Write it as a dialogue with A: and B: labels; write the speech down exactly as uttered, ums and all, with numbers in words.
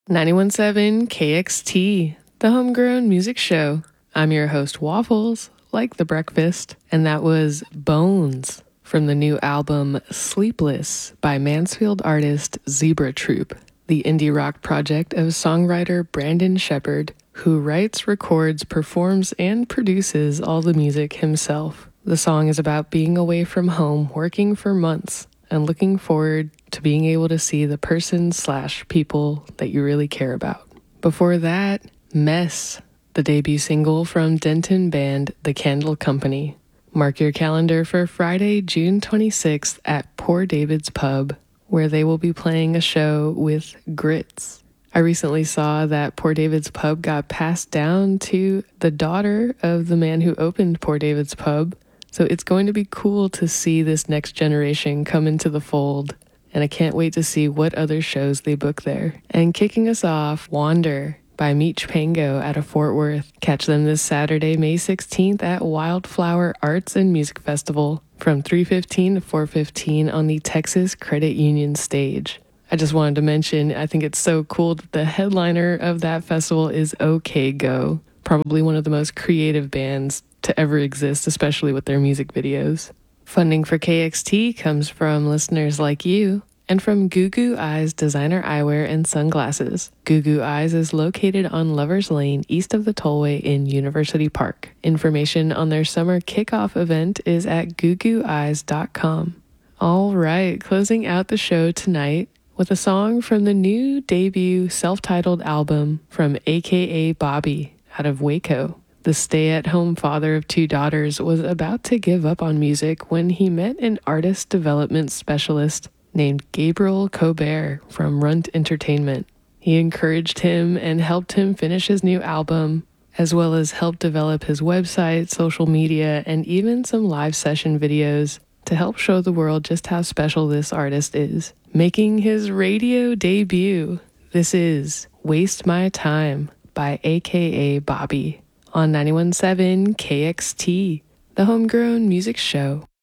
A: ninety-one point seven K X T, the Homegrown Music Show. I'm your host, Waffles, like the breakfast, and that was Bones from the new album Sleepless by Mansfield artist Zebra Troop, the indie rock project of songwriter Brandon Shepherd, who writes, records, performs, and produces all the music himself. The song is about being away from home, working for months, and looking forward to being able to see the person slash people that you really care about. Before that, Mess, the debut single from Denton band The Candle Company. Mark your calendar for Friday, June twenty-sixth at Poor David's Pub, where they will be playing a show with Grits. I recently saw that Poor David's Pub got passed down to the daughter of the man who opened Poor David's Pub, so it's going to be cool to see this next generation come into the fold, and I can't wait to see what other shows they book there. And kicking us off, Wander by Meech Pango out of Fort Worth. Catch them this Saturday, May sixteenth at Wildflower Arts and Music Festival from three fifteen to four fifteen on the Texas Credit Union stage. I just wanted to mention, I think it's so cool that the headliner of that festival is OK Go, probably one of the most creative bands to ever exist, especially with their music videos. Funding for K X T comes from listeners like you and from Goo Goo Eyes Designer Eyewear and Sunglasses. Goo Goo Eyes is located on Lovers Lane, east of the Tollway in University Park. Information on their summer kickoff event is at goo goo eyes dot com. All right, closing out the show tonight with a song from the new debut self-titled album from A K A Bobby out of Waco. The stay-at-home father of two daughters was about to give up on music when he met an artist development specialist named Gabriel Colbert from Runt Entertainment. He encouraged him and helped him finish his new album, as well as help develop his website, social media, and even some live session videos to help show the world just how special this artist is. Making his radio debut, this is Waste My Time by A K A Bobby on ninety-one point seven K X T, the Homegrown Music Show.